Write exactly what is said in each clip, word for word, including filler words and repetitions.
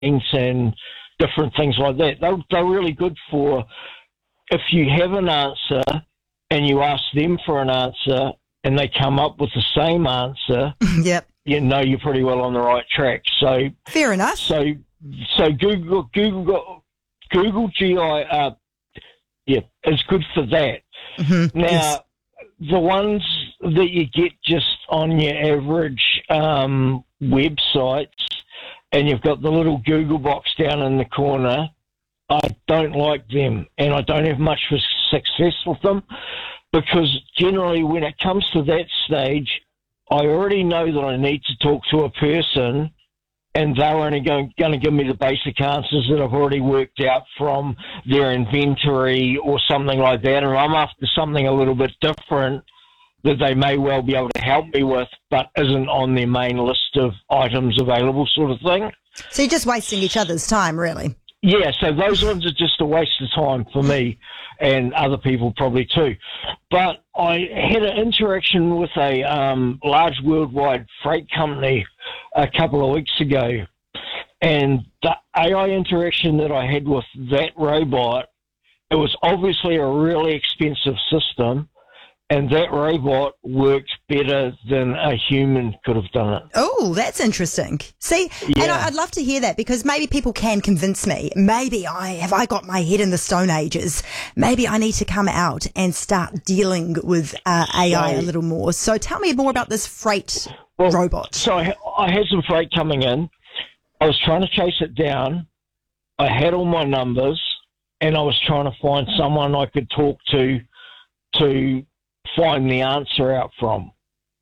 and different things like that. They're, they're really good for if you have an answer and you ask them for an answer and they come up with the same answer. Yep. You know you're pretty well on the right track. So fair enough. So so Google Google Google G I uh, yeah is good for that. Mm-hmm. Now yes. the ones that you get just on your average um, websites, and you've got the little Google box down in the corner, I don't like them, and I don't have much success with them, because generally when it comes to that stage, I already know that I need to talk to a person, and they're only going, going to give me the basic answers that I've already worked out from their inventory or something like that, and I'm after something a little bit different that they may well be able to help me with, but isn't on their main list of items available, sort of thing. So you're just wasting each other's time, really? Yeah, so those ones are just a waste of time for me and other people probably too. But I had an interaction with a um, large worldwide freight company a couple of weeks ago, and the A I interaction that I had with that robot, it was obviously a really expensive system, and that robot worked better than a human could have done it. Oh, that's interesting. See, yeah. and I'd love to hear that, because maybe people can convince me. Maybe I have I got my head in the Stone Ages. Maybe I need to come out and start dealing with uh, A I so, a little more. So tell me more about this freight well, robot. So I, I had some freight coming in. I was trying to chase it down. I had all my numbers, and I was trying to find someone I could talk to to find the answer out from.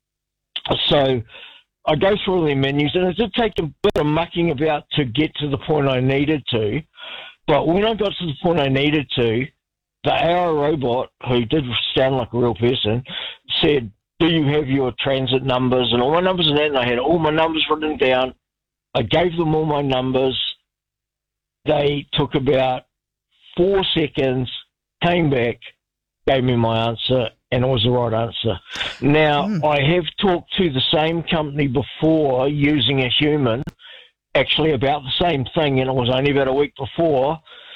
So I go through all the menus, and it did take a bit of mucking about to get to the point I needed to. But when I got to the point I needed to, the A I robot, who did sound like a real person, said, "Do you have your transit numbers?" And all my numbers and that, and I had all my numbers written down. I gave them all my numbers. They took about four seconds, came back, gave me my answer, and it was the right answer. Now, mm. I have talked to the same company before using a human, actually about the same thing, and it was only about a week before,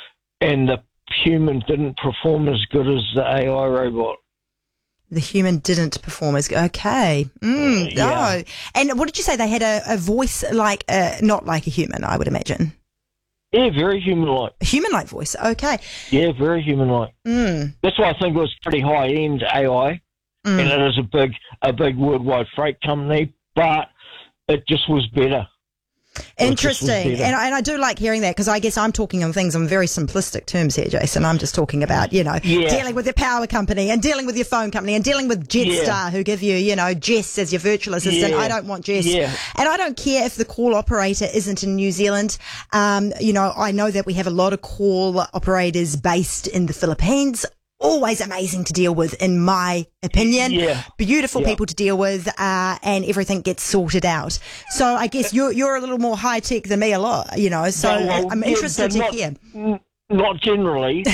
and the human didn't perform as good as the A I robot. The human didn't perform as good. Okay. Mm, uh, yeah. Oh. And what did you say? They had a, a voice like, uh, not like a human, I would imagine. Yeah, very human-like. Human-like voice, okay. Yeah, very human-like. Mm. That's why I think it was pretty high-end A I, mm. and it is a big, a big worldwide freight company, but it just was better. Interesting. And I, and I do like hearing that, because I guess I'm talking on things on very simplistic terms here, Jason. I'm just talking about, you know, yeah. dealing with your power company and dealing with your phone company and dealing with Jetstar, yeah. who give you, you know, Jess as your virtual assistant. Yeah. I don't want Jess. Yeah. And I don't care if the call operator isn't in New Zealand. Um, you know, I know that we have a lot of call operators based in the Philippines. Always amazing to deal with, in my opinion. Yeah. Beautiful yeah. people to deal with, uh, and everything gets sorted out. So I guess you're you're a little more high tech than me a lot, you know. So no, well, I'm yeah, interested to not, hear. Not generally,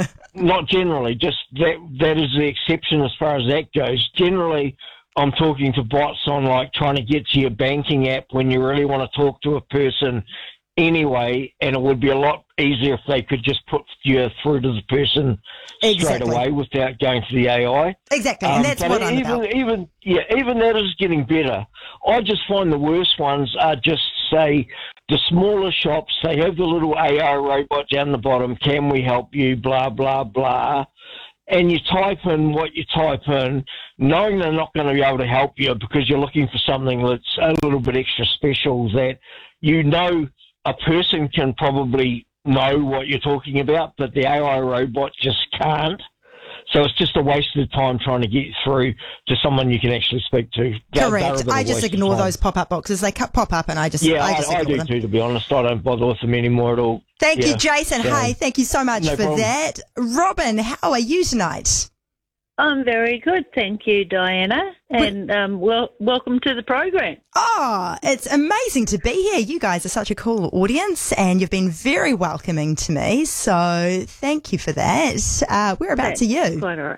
not generally. Just that that is the exception as far as that goes. Generally, I'm talking to bots on like trying to get to your banking app when you really want to talk to a person anyway, and it would be a lot easier if they could just put you through to the person straight exactly. away without going to the A I. Exactly, and um, that's but what I'm even, about. Even, yeah, even that is getting better. I just find the worst ones are just, say, the smaller shops, they have the little A I robot down the bottom, "Can we help you?" blah, blah, blah. And you type in what you type in, knowing they're not going to be able to help you because you're looking for something that's a little bit extra special that you know a person can probably know what you're talking about, but the A I robot just can't. So it's just a waste of time trying to get through to someone you can actually speak to. Correct. I just ignore those pop-up boxes. They pop up and I just yeah, I, just I, I do them. too, to be honest. I don't bother with them anymore at all. Thank yeah. you, Jason. So, hey, thank you so much no for problem. that. Robin, how are you tonight? I'm very good, thank you, Diana, and um, well, welcome to the program. Oh, it's amazing to be here. You guys are such a cool audience, and you've been very welcoming to me, so thank you for that. Uh, whereabouts are you? Quite all right.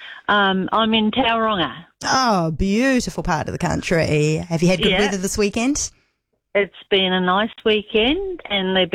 Um, I'm in Tauranga. Oh, beautiful part of the country. Have you had good yeah. weather this weekend? it's been a nice weekend, and they've